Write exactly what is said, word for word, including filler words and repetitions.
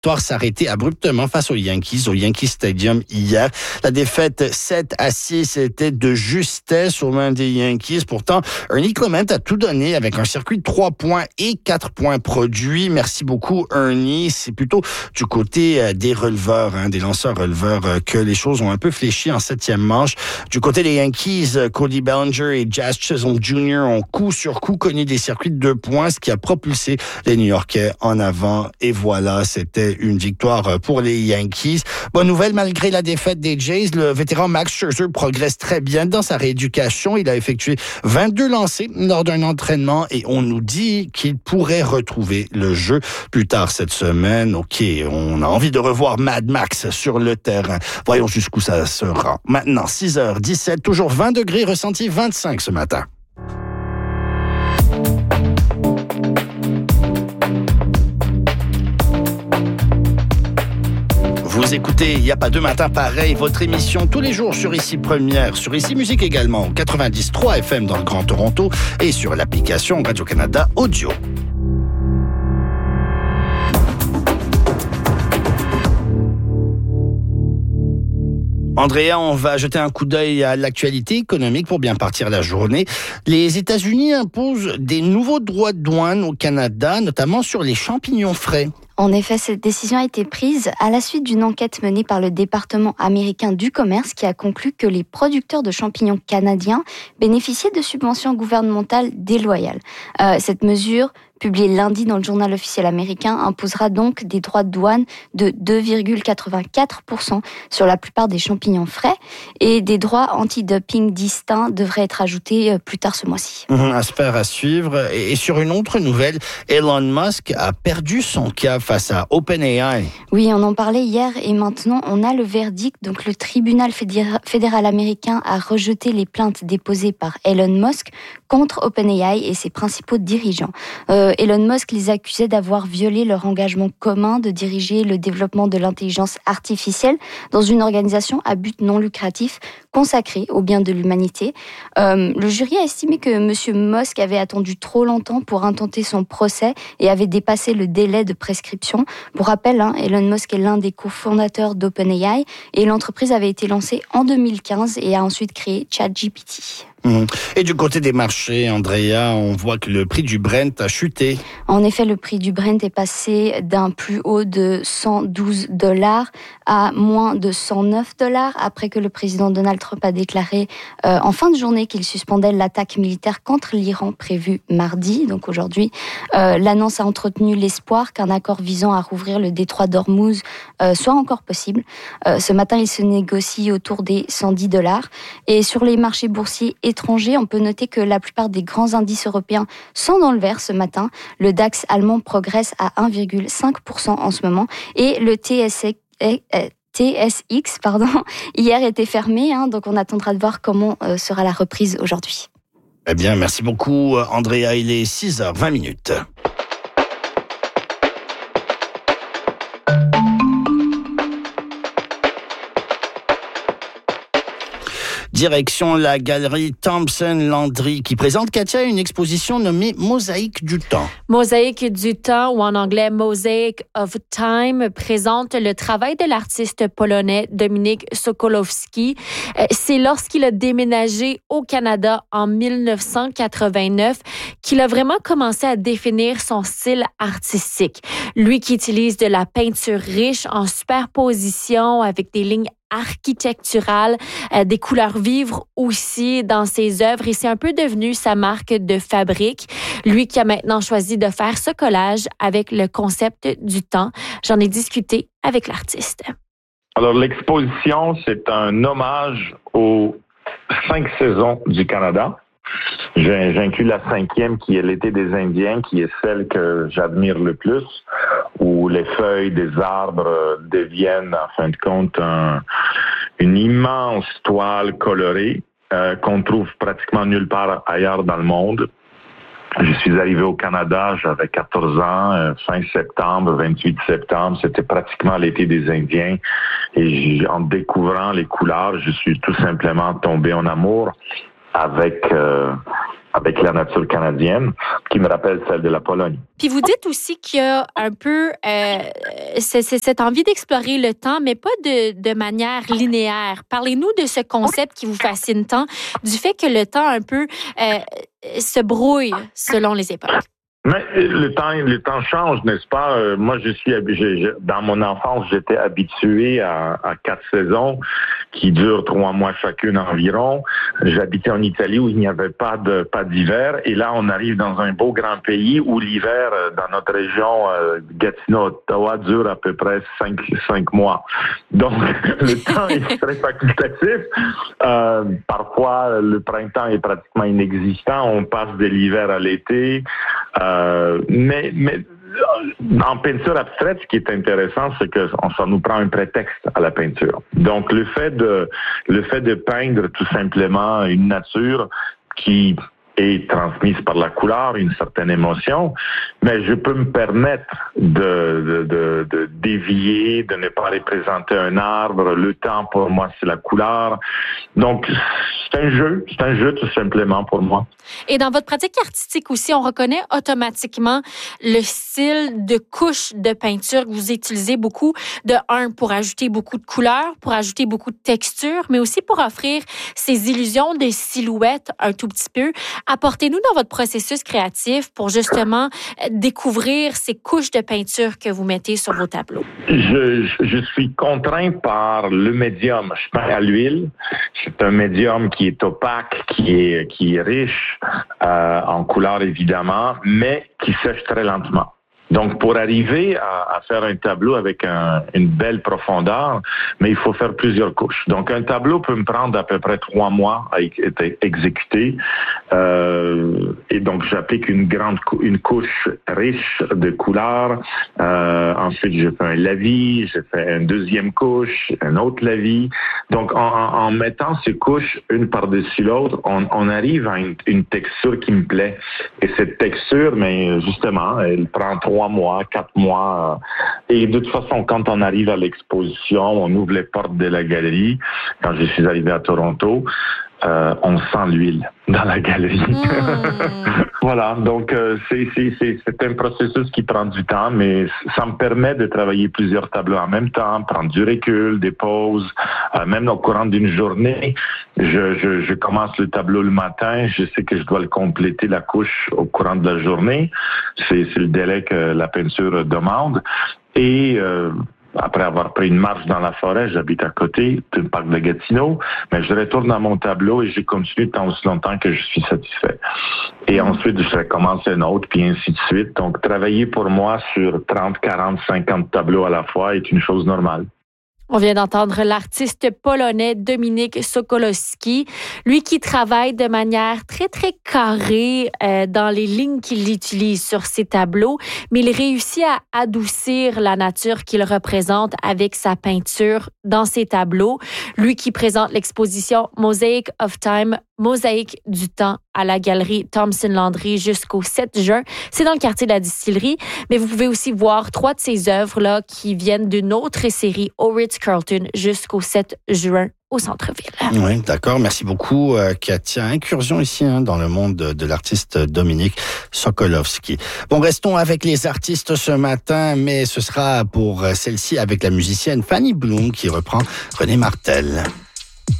victoire s'arrêter abruptement face aux Yankees, au Yankee Stadium hier. La défaite sept à six était de justesse aux mains des Yankees. Pourtant, Ernie Clement a tout donné avec un circuit de trois points et quatre points produits. Merci beaucoup, Ernie. C'est plutôt du côté des releveurs, hein, des lanceurs releveurs, que les choses ont un peu fléchi en septième manche. Du côté des Yankees, Cody Bellinger et Jazz Chisholm junior ont coup sur coup connu des circuits de deux points, ce qui a propulsé les New-Yorkais en avant. Et voilà, c'était une victoire pour les Yankees. Bonne nouvelle, malgré la défaite des Jays, le vétéran Max Scherzer progresse très bien dans sa rééducation. Il a effectué vingt-deux lancers lors d'un entraînement et on nous dit qu'il pourrait retrouver le jeu plus tard cette semaine. OK, on a envie de revoir Mad Max sur le terrain. Voyons jusqu'où ça sera. Maintenant, six heures dix-sept, toujours vingt degrés, ressenti vingt-cinq ce matin. Vous écoutez Il n'y a pas deux matins pareil, votre émission tous les jours sur Ici Première, sur Ici Musique également, quatre-vingt-dix trois F M dans le Grand Toronto et sur l'application Radio-Canada Audio. Andrea, on va jeter un coup d'œil à l'actualité économique pour bien partir la journée. Les États-Unis imposent des nouveaux droits de douane au Canada, notamment sur les champignons frais. En effet, cette décision a été prise à la suite d'une enquête menée par le département américain du commerce qui a conclu que les producteurs de champignons canadiens bénéficiaient de subventions gouvernementales déloyales. Euh, cette mesure, publiée lundi dans le journal officiel américain, imposera donc des droits de douane de deux virgule quatre-vingt-quatre pour cent sur la plupart des champignons frais et des droits anti-dumping distincts devraient être ajoutés plus tard ce mois-ci. Mmh, aspect à suivre. Et sur une autre nouvelle, Elon Musk a perdu son cap face à OpenAI. Oui, on en parlait hier et maintenant on a le verdict. Donc le tribunal fédéral américain a rejeté les plaintes déposées par Elon Musk contre OpenAI et ses principaux dirigeants. Euh, Elon Musk les accusait d'avoir violé leur engagement commun de diriger le développement de l'intelligence artificielle dans une organisation à but non lucratif consacrée au bien de l'humanité. Euh, le jury a estimé que M. Musk avait attendu trop longtemps pour intenter son procès et avait dépassé le délai de prescription. Pour rappel, hein, Elon Musk est l'un des cofondateurs d'OpenAI et l'entreprise avait été lancée en deux mille quinze et a ensuite créé ChatGPT. Mmh. Et du côté des marchés, Andrea, on voit que le prix du Brent a chuté. En effet, le prix du Brent est passé d'un plus haut de cent douze dollars à moins de cent neuf dollars après que le président Donald Trump a déclaré euh, en fin de journée qu'il suspendait l'attaque militaire contre l'Iran prévue mardi, donc aujourd'hui. Euh, l'annonce a entretenu l'espoir qu'un accord visant à rouvrir le détroit d'Ormuz euh, soit encore possible. Euh, ce matin, il se négocie autour des cent dix dollars. Et sur les marchés boursiers étrangers, on peut noter que la plupart des grands indices européens sont dans le vert ce matin. Le DAX allemand progresse à un virgule cinq pour cent en ce moment et le T S X pardon, hier était fermé, hein, donc on attendra de voir comment euh, sera la reprise aujourd'hui. Eh bien, merci beaucoup, Andrea. Il est six heures vingt minutes. Direction la galerie Thompson Landry qui présente, Katia, une exposition nommée Mosaïque du temps. Mosaïque du temps, ou en anglais Mosaic of Time, présente le travail de l'artiste polonais Dominik Sokolowski. C'est lorsqu'il a déménagé au Canada en dix-neuf cent quatre-vingt-neuf qu'il a vraiment commencé à définir son style artistique. Lui qui utilise de la peinture riche en superposition avec des lignes architecturales, euh, des couleurs vives aussi dans ses œuvres et c'est un peu devenu sa marque de fabrique. Lui qui a maintenant choisi de faire ce collage avec le concept du temps. J'en ai discuté avec l'artiste. Alors l'exposition, c'est un hommage aux cinq saisons du Canada. J'inclus la cinquième qui est l'été des Indiens, qui est celle que j'admire le plus, où les feuilles des arbres deviennent, en fin de compte, un, une immense toile colorée euh, qu'on trouve pratiquement nulle part ailleurs dans le monde. Je suis arrivé au Canada, j'avais quatorze ans, euh, fin septembre, vingt-huit septembre, c'était pratiquement l'été des Indiens. Et en découvrant les couleurs, je suis tout simplement tombé en amour avec euh, avec la nature canadienne, qui me rappelle celle de la Pologne. Puis vous dites aussi qu'il y a un peu euh, c'est, c'est cette envie d'explorer le temps, mais pas de, de manière linéaire. Parlez-nous de ce concept qui vous fascine tant, du fait que le temps un peu euh, se brouille selon les époques. Mais le temps, le temps change, n'est-ce pas? Euh, moi, je suis, je, je, dans mon enfance, j'étais habitué à, à quatre saisons qui durent trois mois chacune environ. J'habitais en Italie où il n'y avait pas de pas d'hiver, et là, on arrive dans un beau grand pays où l'hiver, dans notre région, euh, Gatineau, Ottawa, dure à peu près cinq cinq mois. Donc, le temps est très facultatif. Euh, parfois, le printemps est pratiquement inexistant. On passe de l'hiver à l'été. Euh, mais, mais en peinture abstraite, ce qui est intéressant, c'est que ça nous prend un prétexte à la peinture. Donc, le fait de le fait de peindre tout simplement une nature qui est transmise par la couleur, une certaine émotion, mais je peux me permettre de, de, de, de dévier, de ne pas représenter un arbre. Le temps, pour moi, c'est la couleur. Donc, c'est un jeu, c'est un jeu tout simplement pour moi. Et dans votre pratique artistique aussi, on reconnaît automatiquement le style de couche de peinture que vous utilisez beaucoup. De un, pour ajouter beaucoup de couleurs, pour ajouter beaucoup de textures, mais aussi pour offrir ces illusions de silhouettes un tout petit peu. Apportez-nous dans votre processus créatif pour justement découvrir ces couches de peinture que vous mettez sur vos tableaux. Je, je suis contraint par le médium. Je peins à l'huile. C'est un médium qui est opaque, qui est, qui est riche euh, en couleurs évidemment, mais qui sèche très lentement. Donc, pour arriver à, à faire un tableau avec un, une belle profondeur, mais il faut faire plusieurs couches. Donc, un tableau peut me prendre à peu près trois mois à être exécuté. Euh, et donc, j'applique une grande une couche riche de couleurs. Euh, ensuite, je fais un lavis, je fais une deuxième couche, un autre lavis. Donc, en, en, en mettant ces couches une par-dessus l'autre, on, on arrive à une, une texture qui me plaît. Et cette texture, mais justement, elle prend trois mois, quatre mois. Et de toute façon, quand on arrive à l'exposition, on ouvre les portes de la galerie. Quand je suis arrivé à Toronto, euh, on sent l'huile dans la galerie. Mmh. Voilà, donc euh, c'est, c'est, c'est, c'est un processus qui prend du temps, mais ça me permet de travailler plusieurs tableaux en même temps, prendre du recul, des pauses, euh, même au courant d'une journée. Je, je, je commence le tableau le matin, je sais que je dois le compléter, la couche, au courant de la journée. C'est, c'est le délai que la peinture demande. Et euh, après avoir pris une marche dans la forêt, j'habite à côté du parc de Gatineau, mais je retourne dans mon tableau et je continue tant aussi longtemps que je suis satisfait. Et ensuite, je recommence un autre, puis ainsi de suite. Donc, travailler pour moi sur trente, quarante, cinquante tableaux à la fois est une chose normale. On vient d'entendre l'artiste polonais Dominik Sokolowski, lui qui travaille de manière très, très carrée euh, dans les lignes qu'il utilise sur ses tableaux, mais il réussit à adoucir la nature qu'il représente avec sa peinture dans ses tableaux. Lui qui présente l'exposition Mosaic of Time, Mosaïque du temps à la galerie Thompson Landry jusqu'au sept juin. C'est dans le quartier de la Distillerie, mais vous pouvez aussi voir trois de ses œuvres-là qui viennent d'une autre série au Ritz-Carlton jusqu'au sept juin au centre-ville. Oui, d'accord. Merci beaucoup, euh, Katia. Incursion ici hein, dans le monde de, de l'artiste Dominik Sokolowski. Bon, restons avec les artistes ce matin, mais ce sera pour celle-ci avec la musicienne Fanny Bloom qui reprend René Martel.